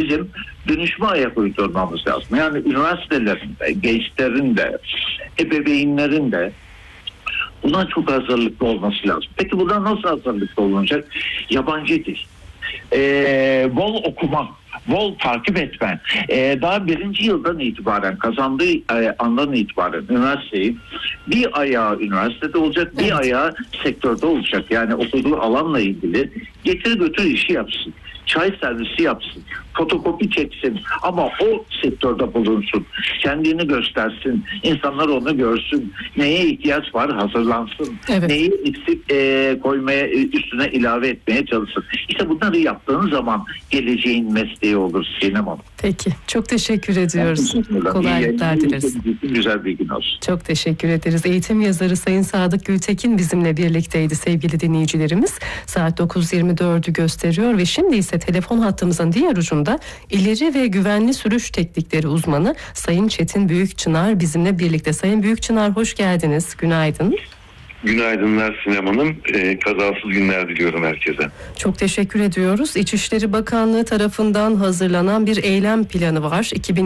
bizim dönüşme ayak uydurmamız lazım. Yani üniversitelerin de, gençlerin de, ebeveynlerin de buna çok hazırlıklı olması lazım. Peki buna nasıl hazırlıklı olunacak? Yabancı dil. Bol okuma, bol takip etmen. Daha birinci yıldan itibaren, kazandığı andan itibaren üniversiteyi bir ayağı üniversitede olacak, bir ayağı sektörde olacak. Yani okuduğu alanla ilgili getir götür işi yapsın. Çay servisi yapsın, fotokopi çeksin ama o sektörde bulunsun, kendini göstersin, insanlar onu görsün, neye ihtiyaç var hazırlansın, neyi eksik koymaya, üstüne ilave etmeye çalışsın. İşte bunları yaptığın zaman geleceğin mesleği olur Sinem Hanım. Peki, çok teşekkür ediyoruz. Kolaylıklar dileriz. Güzel bir gün olsun. Çok teşekkür ederiz. Eğitim yazarı Sayın Sadık Gültekin bizimle birlikteydi sevgili dinleyicilerimiz. Saat 9.24'ü gösteriyor ve şimdi ise telefon hattımızın diğer ucunda ileri ve güvenli sürüş teknikleri uzmanı Sayın Çetin Büyükçınar bizimle birlikte. Sayın Büyükçınar hoş geldiniz. Günaydın. Günaydınlar Sinem Hanım. Kazasız günler diliyorum herkese. Çok teşekkür ediyoruz. İçişleri Bakanlığı tarafından hazırlanan bir eylem planı var.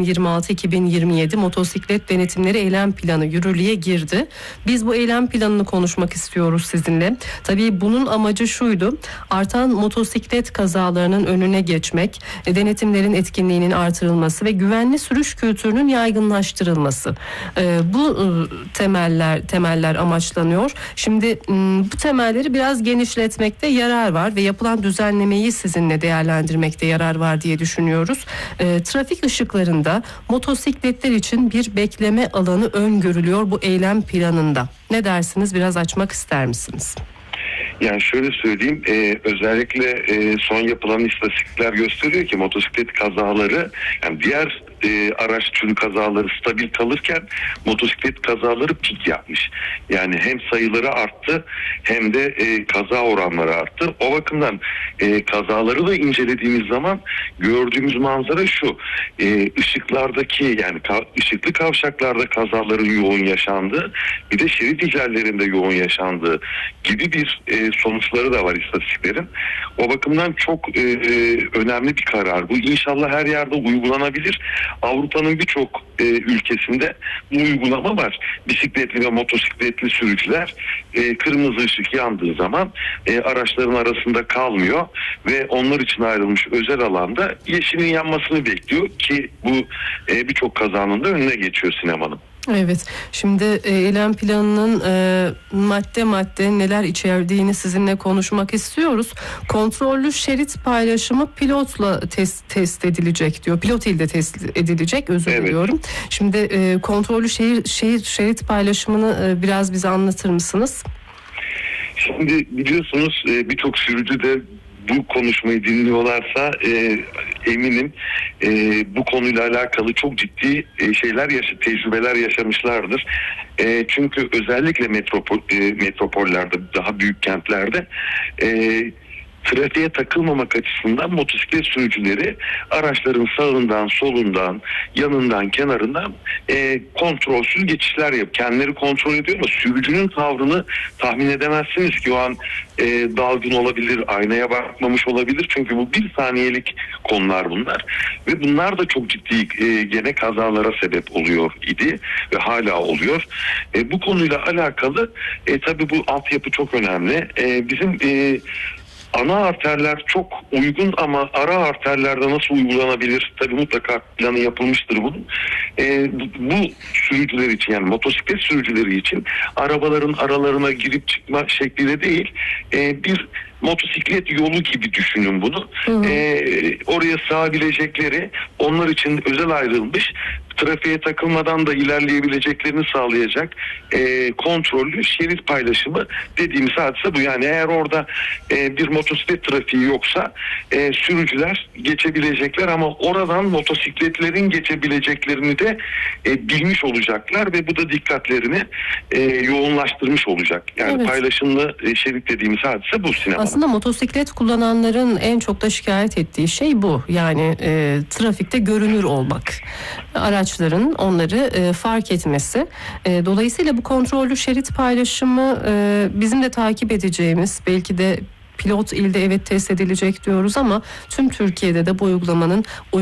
2026-2027 motosiklet denetimleri eylem planı yürürlüğe girdi. Biz bu eylem planını konuşmak istiyoruz sizinle. Tabii bunun amacı şuydu. Artan motosiklet kazalarının önüne geçmek, denetimlerin etkinliğinin artırılması ve güvenli sürüş kültürünün yaygınlaştırılması. Bu temeller amaçlanıyor. Şimdi bu temelleri biraz genişletmekte yarar var ve yapılan düzenlemeyi sizinle değerlendirmekte yarar var diye düşünüyoruz. Trafik ışıklarında motosikletler için bir bekleme alanı öngörülüyor bu eylem planında. Ne dersiniz? Biraz açmak ister misiniz? Yani şöyle söyleyeyim, özellikle son yapılan istatistikler gösteriyor ki motosiklet kazaları, yani diğer araç türü kazaları stabil kalırken motosiklet kazaları pik yapmış. Yani hem sayıları arttı hem de kaza oranları arttı. O bakımdan kazaları da incelediğimiz zaman gördüğümüz manzara şu: ışıklardaki, yani ışıklı kavşaklarda kazaların yoğun yaşandığı, bir de şerit ihlallerinde yoğun yaşandığı gibi bir sonuçları da var istatistiklerin. O bakımdan çok önemli bir karar bu. İnşallah her yerde uygulanabilir. Avrupa'nın birçok ülkesinde bu uygulama var. Bisikletli ve motosikletli sürücüler kırmızı ışık yandığı zaman araçların arasında kalmıyor ve onlar için ayrılmış özel alanda yeşilin yanmasını bekliyor ki bu birçok kazanın da önüne geçiyor Sinem Hanım. Evet, şimdi eylem planının madde neler içerdiğini sizinle konuşmak istiyoruz. Kontrollü şerit paylaşımı pilotla test edilecek diyor. Pilot ilde test edilecek, özür diliyorum. Şimdi kontrollü şerit paylaşımını biraz bize anlatır mısınız? Şimdi biliyorsunuz birçok sürücü de bu konuşmayı dinliyorlarsa eminim bu konuyla alakalı çok ciddi tecrübeler yaşamışlardır. Çünkü özellikle metropollerde, daha büyük kentlerde trafiğe takılmamak açısından motosiklet sürücüleri araçların sağından, solundan, yanından, kenarından kontrolsüz geçişler yapıyor. Kendileri kontrol ediyor ama sürücünün tavrını tahmin edemezsiniz ki o an dalgın olabilir, aynaya bakmamış olabilir. Çünkü bu bir saniyelik konular bunlar. Ve bunlar da çok ciddi gene kazalara sebep oluyor idi ve hala oluyor. Bu konuyla alakalı tabii bu altyapı çok önemli. Bizim ana arterler çok uygun ama ara arterlerde nasıl uygulanabilir? Tabii mutlaka planı yapılmıştır bunun. Bu sürücüler için, yani motosiklet sürücüleri için arabaların aralarına girip çıkma şekliyle değil, bir motosiklet yolu gibi düşünün bunu. Oraya sığabilecekleri, onlar için özel ayrılmış, trafiğe takılmadan da ilerleyebileceklerini sağlayacak kontrollü şerit paylaşımı dediğimiz hadise bu. Yani eğer orada bir motosiklet trafiği yoksa sürücüler geçebilecekler ama oradan motosikletlerin geçebileceklerini de bilmiş olacaklar ve bu da dikkatlerini yoğunlaştırmış olacak. Yani paylaşımlı şerit dediğimiz hadise bu sinema. Aslında motosiklet kullananların en çok da şikayet ettiği şey bu. Yani trafikte görünür olmak. Araçların onları fark etmesi. Dolayısıyla bu kontrollü şerit paylaşımı bizim de takip edeceğimiz, belki de pilot ilde test edilecek diyoruz ama tüm Türkiye'de de bu uygulamanın